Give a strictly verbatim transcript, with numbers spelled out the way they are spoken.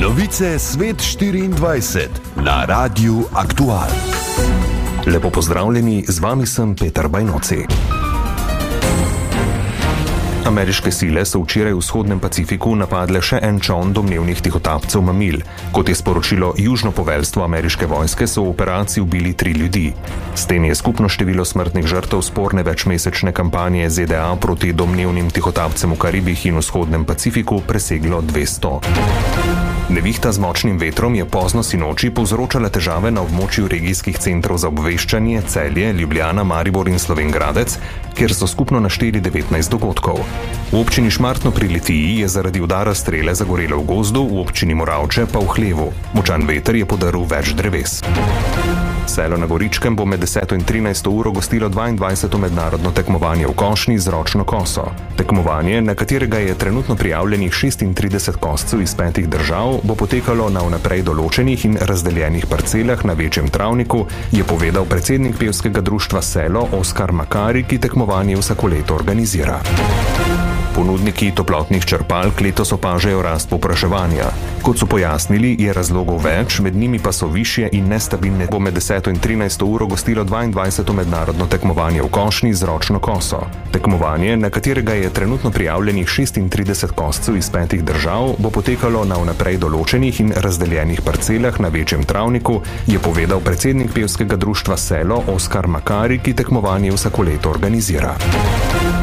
Novice Svet štiriindvajset na Radiu Aktual. Lepo pozdravljeni, z vami sem Peter Bajnoci. Ameriške sile so včeraj v vzhodnem Pacifiku napadle še en čoln domnevnih tihotapcev mamil. Kot je sporočilo južno poveljstvo ameriške vojske, so v operaciji ubili tri ljudi. S tem je skupno število smrtnih žrtev sporne večmesečne kampanje Z D A proti domnevnim tihotapcem v Karibih in vzhodnem Pacifiku preseglo dvesto. Nevihta z močnim vetrom je pozno sinoči povzročala težave na območju regijskih centrov za obveščanje Celje, Ljubljana, Maribor in Slovenj Gradec, kjer so skupno našteli devetnajst dogodkov. V občini Šmartno pri Litiji je zaradi udara strele zagorelo v gozdu, v občini Moravče pa v hlevu. Močan veter je podaril več dreves. Selo na Goričkem bo med deseto in trinajsto uro gostilo dvaindvajseto mednarodno tekmovanje v košnji z ročno koso. Tekmovanje, na katerega je trenutno prijavljenih šestintrideset koscev iz petih držav, bo potekalo na vnaprej določenih in razdeljenih parcelah na večjem travniku, je povedal predsednik pevskega društva Selo Oskar Makari, ki tekmovanje vsako leto organizira. Ponudniki toplotnih črpalk letos opažajo rast povpraševanja. Kot so pojasnili, je razlogov več, med njimi pa so višje in nestabilne. Bo med deseto in trinajsto uro gostilo dvaindvajseto mednarodno tekmovanje v košnji z ročno koso. Tekmovanje, na katerega je trenutno prijavljenih šestintrideset koscev iz petih držav, bo potekalo na vnaprej določenih in razdeljenih parcelah na večjem travniku, je povedal predsednik pevskega društva Selo Oskar Makari, ki tekmovanje vsako leto organizira.